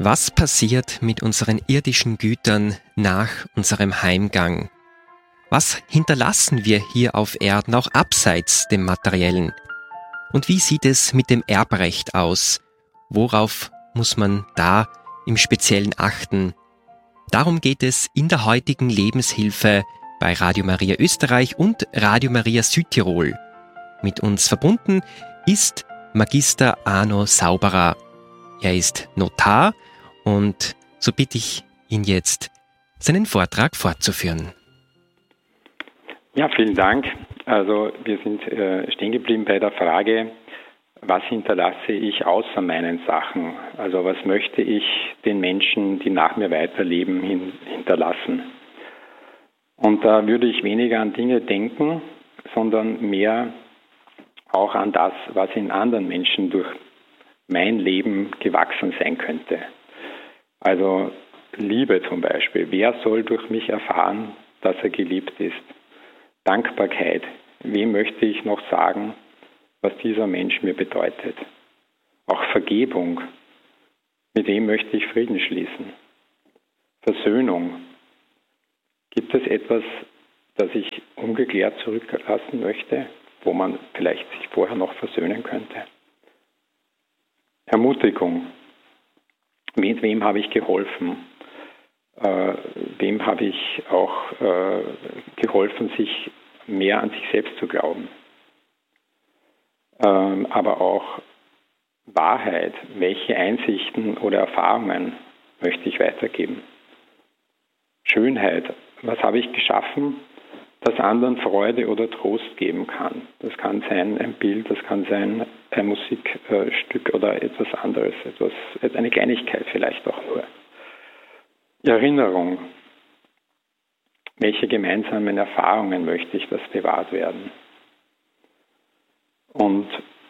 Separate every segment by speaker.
Speaker 1: Was passiert mit unseren irdischen Gütern nach unserem Heimgang? Was hinterlassen wir hier auf Erden, auch abseits dem Materiellen? Und wie sieht es mit dem Erbrecht aus? Worauf muss man da im Speziellen achten? Darum geht es in der heutigen Lebenshilfe bei Radio Maria Österreich und Radio Maria Südtirol. Mit uns verbunden ist Magister Arno Sauberer. Er ist Notar und so bitte ich ihn jetzt, seinen Vortrag fortzuführen.
Speaker 2: Ja, vielen Dank. Also wir sind stehen geblieben bei der Frage, was hinterlasse ich außer meinen Sachen? Also was möchte ich den Menschen, die nach mir weiterleben, hinterlassen? Und da würde ich weniger an Dinge denken, sondern mehr auch an das, was in anderen Menschen durch mein Leben gewachsen sein könnte. Also Liebe zum Beispiel. Wer soll durch mich erfahren, dass er geliebt ist? Dankbarkeit. Wem möchte ich noch sagen, was dieser Mensch mir bedeutet? Auch Vergebung. Mit wem möchte ich Frieden schließen? Versöhnung. Gibt es etwas, das ich ungeklärt zurücklassen möchte, wo man vielleicht sich vorher noch versöhnen könnte? Ermutigung. Mit wem habe ich geholfen? Wem habe ich auch geholfen, sich mehr an sich selbst zu glauben? Aber auch Wahrheit. Welche Einsichten oder Erfahrungen möchte ich weitergeben? Schönheit. Was habe ich geschaffen, das anderen Freude oder Trost geben kann? Das kann sein ein Bild, das kann sein ein Musikstück oder etwas anderes, eine Kleinigkeit vielleicht auch nur. Erinnerung. Welche gemeinsamen Erfahrungen möchte ich, dass bewahrt werden? Und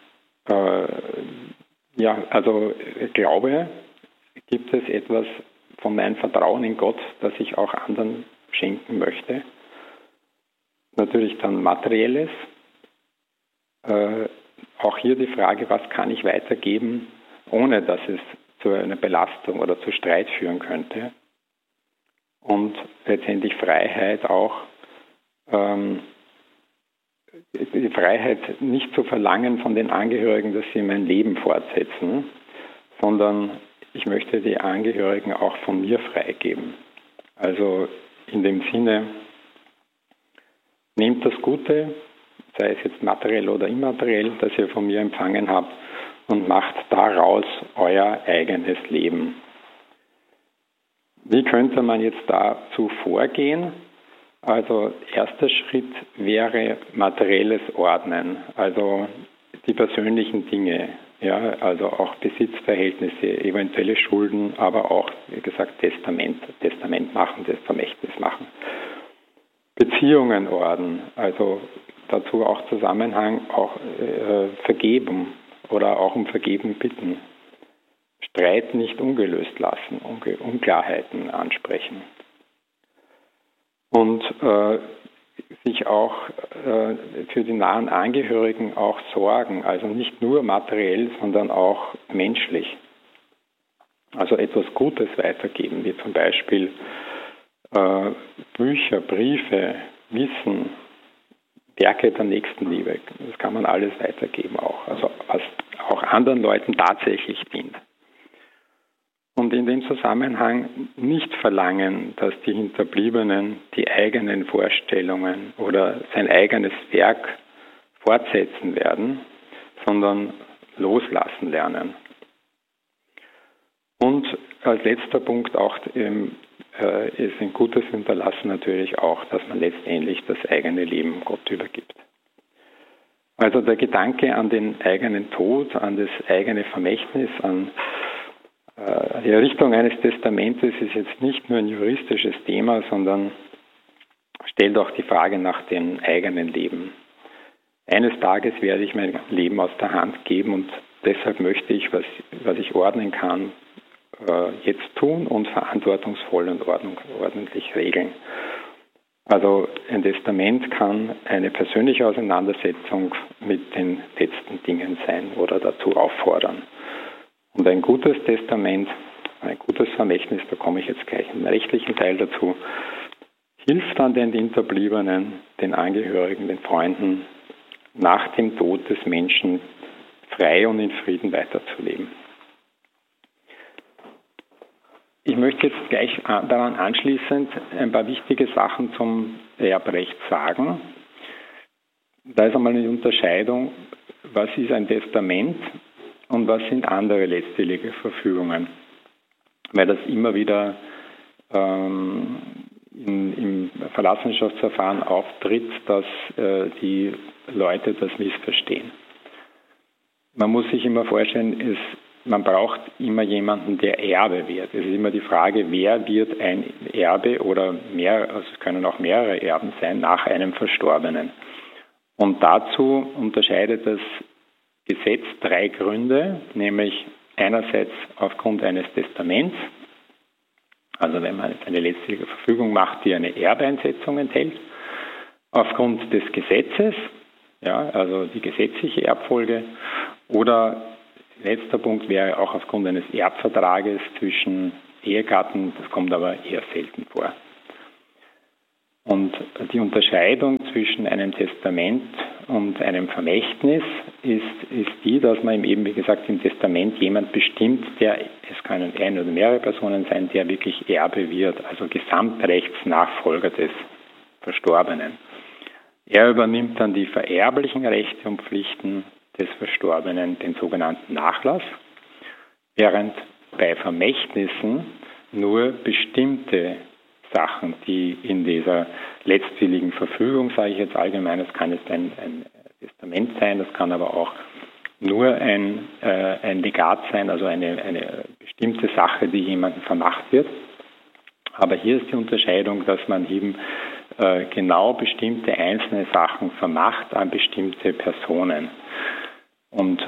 Speaker 2: also Glaube, gibt es etwas von meinem Vertrauen in Gott, das ich auch anderen schenken möchte? Natürlich dann Materielles. Auch hier die Frage, was kann ich weitergeben, ohne dass es zu einer Belastung oder zu Streit führen könnte. Und letztendlich Freiheit auch, die Freiheit nicht zu verlangen von den Angehörigen, dass sie mein Leben fortsetzen, sondern ich möchte die Angehörigen auch von mir freigeben. Also in dem Sinne, nehmt das Gute, sei es jetzt materiell oder immateriell, das ihr von mir empfangen habt, und macht daraus euer eigenes Leben. Wie könnte man jetzt dazu vorgehen? Also erster Schritt wäre materielles Ordnen, also die persönlichen Dinge, ja, also auch Besitzverhältnisse, eventuelle Schulden, aber auch, wie gesagt, Testament machen, das Vermächtnis machen. Beziehungen ordnen, also dazu auch Zusammenhang, auch vergeben oder auch um Vergebung bitten. Streit nicht ungelöst lassen, Unklarheiten ansprechen. Und sich auch für die nahen Angehörigen auch sorgen, also nicht nur materiell, sondern auch menschlich. Also etwas Gutes weitergeben, wie zum Beispiel Bücher, Briefe, Wissen, Werke der Nächstenliebe. Das kann man alles weitergeben auch, also was auch anderen Leuten tatsächlich dient. Und in dem Zusammenhang nicht verlangen, dass die Hinterbliebenen die eigenen Vorstellungen oder sein eigenes Werk fortsetzen werden, sondern loslassen lernen. Und als letzter Punkt auch ist ein gutes Hinterlassen natürlich auch, dass man letztendlich das eigene Leben Gott übergibt. Also der Gedanke an den eigenen Tod, an das eigene Vermächtnis, an die Errichtung eines Testamentes ist jetzt nicht nur ein juristisches Thema, sondern stellt auch die Frage nach dem eigenen Leben. Eines Tages werde ich mein Leben aus der Hand geben und deshalb möchte ich, was ich ordnen kann, jetzt tun und verantwortungsvoll und ordentlich regeln. Also ein Testament kann eine persönliche Auseinandersetzung mit den letzten Dingen sein oder dazu auffordern. Und ein gutes Testament ein gutes Vermächtnis, da komme ich jetzt gleich im rechtlichen Teil dazu, hilft dann den Hinterbliebenen, den Angehörigen, den Freunden, nach dem Tod des Menschen frei und in Frieden weiterzuleben. Ich möchte jetzt gleich daran anschließend ein paar wichtige Sachen zum Erbrecht sagen. Da ist einmal eine Unterscheidung, was ist ein Testament und was sind andere letztwillige Verfügungen. Weil das immer wieder im Verlassenschaftsverfahren auftritt, dass die Leute das missverstehen. Man muss sich immer vorstellen, man braucht immer jemanden, der Erbe wird. Es ist immer die Frage, wer wird ein Erbe oder also es können auch mehrere Erben sein, nach einem Verstorbenen. Und dazu unterscheidet das Gesetz 3 Gründe, nämlich einerseits aufgrund eines Testaments, also wenn man eine letztliche Verfügung macht, die eine Erbeinsetzung enthält, aufgrund des Gesetzes, ja, also die gesetzliche Erbfolge, oder letzter Punkt wäre auch aufgrund eines Erbvertrages zwischen Ehegatten, das kommt aber eher selten vor. Und die Unterscheidung zwischen einem Testament und einem Vermächtnis ist die, dass man eben, wie gesagt, im Testament jemand bestimmt, es können ein oder mehrere Personen sein, der wirklich Erbe wird, also Gesamtrechtsnachfolger des Verstorbenen. Er übernimmt dann die vererblichen Rechte und Pflichten des Verstorbenen, den sogenannten Nachlass, während bei Vermächtnissen nur bestimmte Sachen, die in dieser letztwilligen Verfügung, sage ich jetzt allgemein, das kann jetzt ein Testament sein, das kann aber auch nur ein Legat sein, also eine bestimmte Sache, die jemandem vermacht wird. Aber hier ist die Unterscheidung, dass man eben genau bestimmte einzelne Sachen vermacht an bestimmte Personen. Und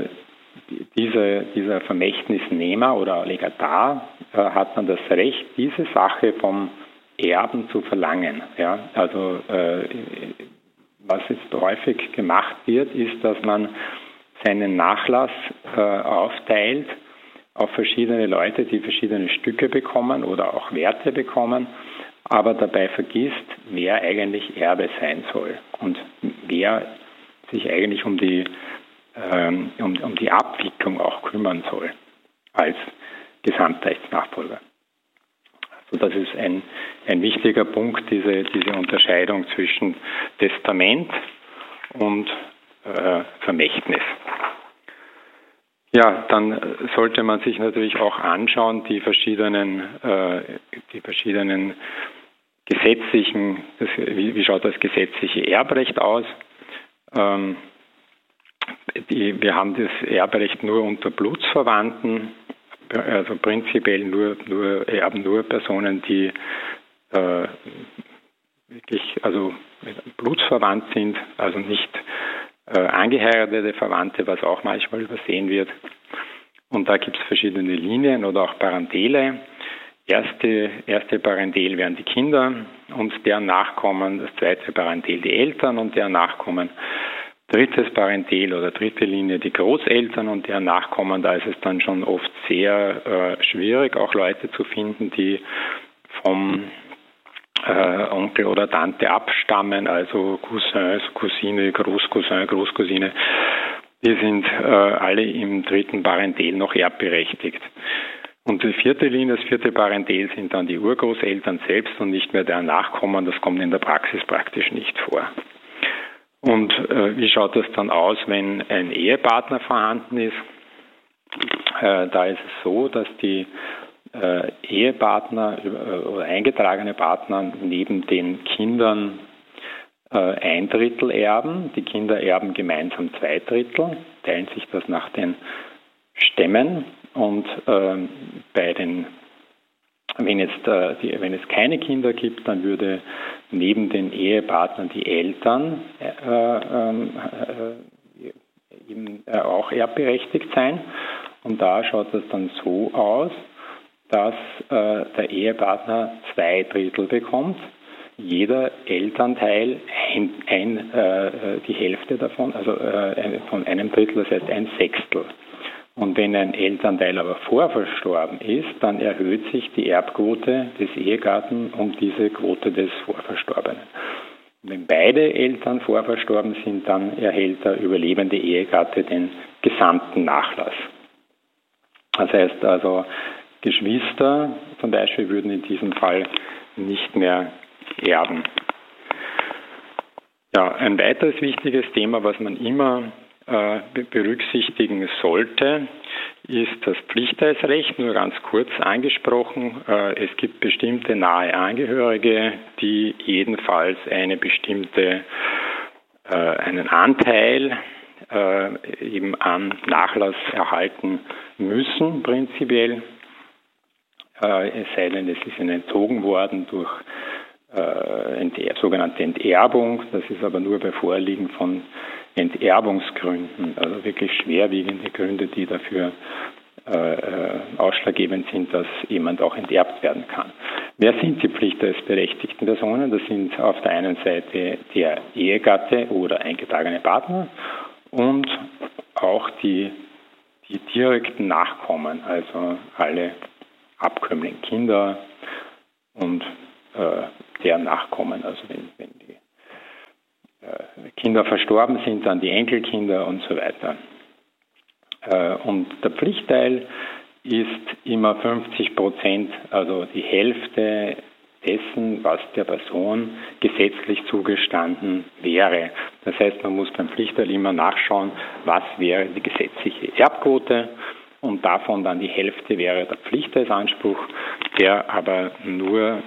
Speaker 2: dieser Vermächtnisnehmer oder Legatar hat dann das Recht, diese Sache vom Erben zu verlangen. Ja? Also was jetzt häufig gemacht wird, ist, dass man seinen Nachlass aufteilt auf verschiedene Leute, die verschiedene Stücke bekommen oder auch Werte bekommen, aber dabei vergisst, wer eigentlich Erbe sein soll und wer sich eigentlich um die Abwicklung auch kümmern soll als Gesamtrechtsnachfolger. Also das ist ein wichtiger Punkt, diese Unterscheidung zwischen Testament und Vermächtnis. Ja, dann sollte man sich natürlich auch anschauen, die verschiedenen gesetzlichen, wie schaut das gesetzliche Erbrecht aus? Wir haben das Erbrecht nur unter Blutsverwandten, also prinzipiell erben nur Personen, die wirklich blutsverwandt sind, also nicht angeheiratete Verwandte, was auch manchmal übersehen wird. Und da gibt es verschiedene Linien oder auch Parentele. Erste Parentel wären die Kinder und deren Nachkommen, das zweite Parentel die Eltern und deren Nachkommen, drittes Parentel oder dritte Linie die Großeltern und deren Nachkommen. Da ist es dann schon oft sehr schwierig, auch Leute zu finden, die vom Onkel oder Tante abstammen, also Cousins, Cousine, Großcousin, Großcousine, die sind alle im dritten Parentel noch erbberechtigt. Und die vierte Linie, das vierte Parentel sind dann die Urgroßeltern selbst und nicht mehr deren Nachkommen, das kommt in der Praxis praktisch nicht vor. Und wie schaut das dann aus, wenn ein Ehepartner vorhanden ist? Da ist es so, dass die Ehepartner oder eingetragene Partner neben den Kindern 1/3 erben. Die Kinder erben gemeinsam 2/3, teilen sich das nach den Stämmen. Und wenn es keine Kinder gibt, dann würde neben den Ehepartnern die Eltern auch erbberechtigt sein. Und da schaut es dann so aus, dass der Ehepartner 2/3 bekommt, jeder Elternteil die Hälfte davon, also von 1/3, das heißt 1/6. Und wenn ein Elternteil aber vorverstorben ist, dann erhöht sich die Erbquote des Ehegatten um diese Quote des Vorverstorbenen. Wenn beide Eltern vorverstorben sind, dann erhält der überlebende Ehegatte den gesamten Nachlass. Das heißt also, Geschwister zum Beispiel würden in diesem Fall nicht mehr erben. Ja, ein weiteres wichtiges Thema, was man immer berücksichtigen sollte, ist das Pflichteilsrecht, nur ganz kurz angesprochen. Es gibt bestimmte nahe Angehörige, die jedenfalls einen Anteil eben an Nachlass erhalten müssen, prinzipiell. Es sei denn, es ist ihnen entzogen worden durch sogenannte Enterbung. Das ist aber nur bei Vorliegen von Enterbungsgründen, also wirklich schwerwiegende Gründe, die dafür ausschlaggebend sind, dass jemand auch enterbt werden kann. Wer sind die pflichtteilsberechtigten Personen? Das sind auf der einen Seite der Ehegatte oder eingetragene Partner und auch die direkten Nachkommen, also alle Abkömmlinge, Kinder und deren Nachkommen, also wenn die Kinder verstorben sind, dann die Enkelkinder und so weiter. Und der Pflichtteil ist immer 50%, also die Hälfte dessen, was der Person gesetzlich zugestanden wäre. Das heißt, man muss beim Pflichtteil immer nachschauen, was wäre die gesetzliche Erbquote, und davon dann die Hälfte wäre der Pflichtteilsanspruch, der aber nur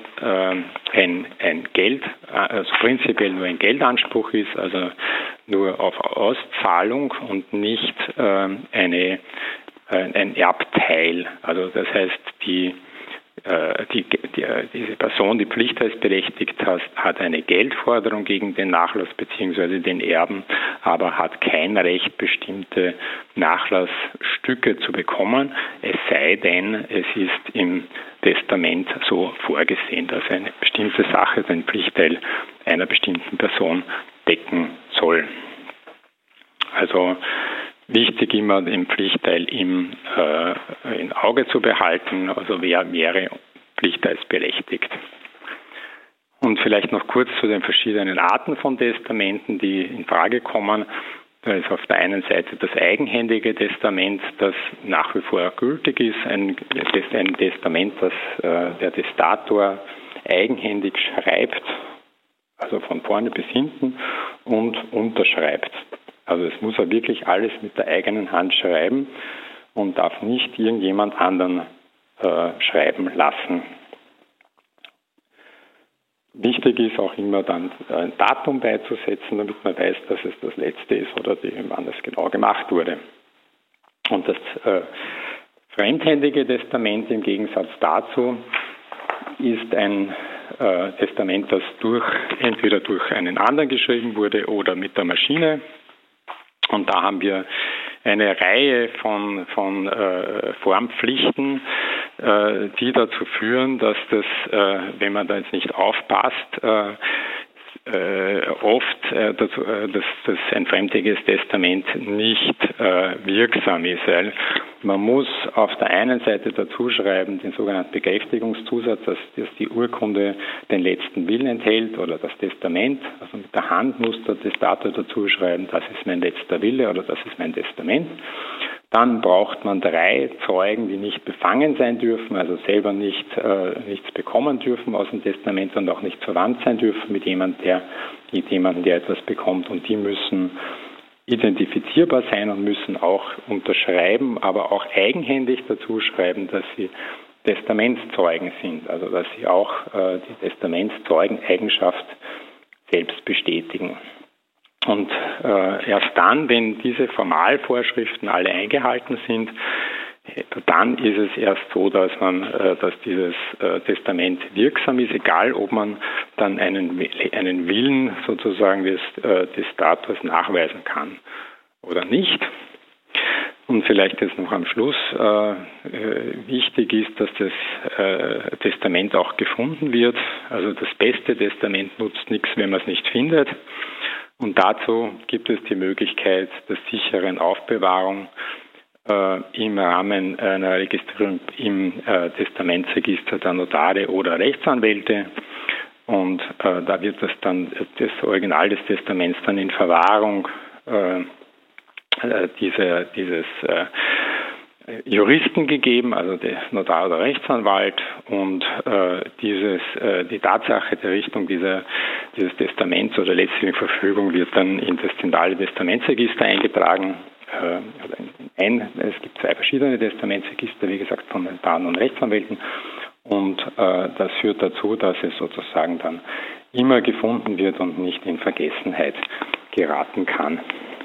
Speaker 2: prinzipiell nur ein Geldanspruch ist, also nur auf Auszahlung und nicht ein Erbteil. Also das heißt, diese Person, die pflichtteilsberechtigt hat eine Geldforderung gegen den Nachlass bzw. den Erben, aber hat kein Recht, bestimmte Nachlassstücke zu bekommen, es sei denn, es ist im Testament so vorgesehen, dass eine bestimmte Sache den Pflichtteil einer bestimmten Person decken soll. Also wichtig immer den Pflichtteil im Auge zu behalten, also wer wäre pflichtteilsberechtigt. Und vielleicht noch kurz zu den verschiedenen Arten von Testamenten, die in Frage kommen. Da ist auf der einen Seite das eigenhändige Testament, das nach wie vor gültig ist, ein Testament, das der Testator eigenhändig schreibt, also von vorne bis hinten, und unterschreibt. Also es muss er wirklich alles mit der eigenen Hand schreiben und darf nicht irgendjemand anderen schreiben lassen. Wichtig ist auch immer dann ein Datum beizusetzen, damit man weiß, dass es das letzte ist oder wann es genau gemacht wurde. Und das fremdhändige Testament im Gegensatz dazu ist ein Testament, das entweder durch einen anderen geschrieben wurde oder mit der Maschine. Und da haben wir eine Reihe von Formpflichten, die dazu führen, dass das, wenn man da jetzt nicht aufpasst, oft, dass ein fremdhändiges Testament nicht wirksam ist, weil man muss auf der einen Seite dazu schreiben, den sogenannten Bekräftigungszusatz, dass die Urkunde den letzten Willen enthält oder das Testament, also mit der Hand muss der Testator dazu schreiben, das ist mein letzter Wille oder das ist mein Testament. Dann braucht man 3 Zeugen, die nicht befangen sein dürfen, also selber nichts bekommen dürfen aus dem Testament und auch nicht verwandt sein dürfen mit jemandem, der etwas bekommt. Und die müssen identifizierbar sein und müssen auch unterschreiben, aber auch eigenhändig dazu schreiben, dass sie Testamentszeugen sind, also dass sie auch die Testamentszeugeneigenschaft selbst bestätigen. Und erst dann, wenn diese Formalvorschriften alle eingehalten sind, dann ist es erst so, dass dieses Testament wirksam ist, egal ob man dann einen Willen sozusagen des Testators nachweisen kann oder nicht. Und vielleicht jetzt noch am Schluss, wichtig ist, dass das Testament auch gefunden wird. Also das beste Testament nutzt nichts, wenn man es nicht findet. Und dazu gibt es die Möglichkeit der sicheren Aufbewahrung im Rahmen einer Registrierung im Testamentsregister der Notare oder Rechtsanwälte. Und da wird das Original des Testaments dann in Verwahrung dieses Juristen gegeben, also der Notar oder Rechtsanwalt, und die Tatsache der Richtung dieses Testaments oder letztlichen Verfügung wird dann in das zentrale Testamentsregister eingetragen. Es gibt 2 verschiedene Testamentsregister, wie gesagt, von Notaren und Rechtsanwälten, und das führt dazu, dass es sozusagen dann immer gefunden wird und nicht in Vergessenheit geraten kann.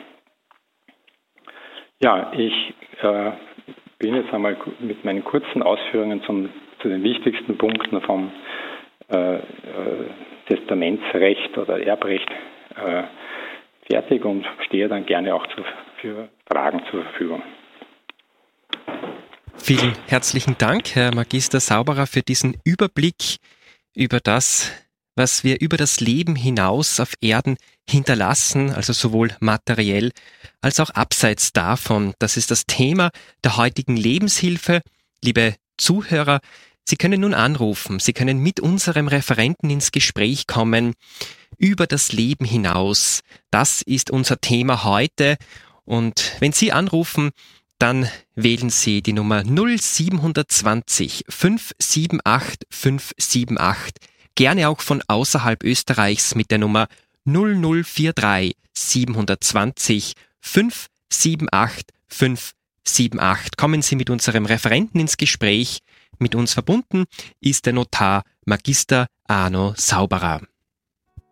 Speaker 2: Ja, ich bin jetzt einmal mit meinen kurzen Ausführungen zu den wichtigsten Punkten vom Testamentsrecht oder Erbrecht fertig und stehe dann gerne auch für Fragen zur Verfügung.
Speaker 1: Vielen herzlichen Dank, Herr Magister Sauberer, für diesen Überblick über das, was wir über das Leben hinaus auf Erden hinterlassen, also sowohl materiell als auch abseits davon. Das ist das Thema der heutigen Lebenshilfe. Liebe Zuhörer, Sie können nun anrufen, Sie können mit unserem Referenten ins Gespräch kommen über das Leben hinaus. Das ist unser Thema heute. Und wenn Sie anrufen, dann wählen Sie die Nummer 0720 578 578. Gerne auch von außerhalb Österreichs mit der Nummer 0043 720 578 578. Kommen Sie mit unserem Referenten ins Gespräch. Mit uns verbunden ist der Notar Magister Arno Sauberer.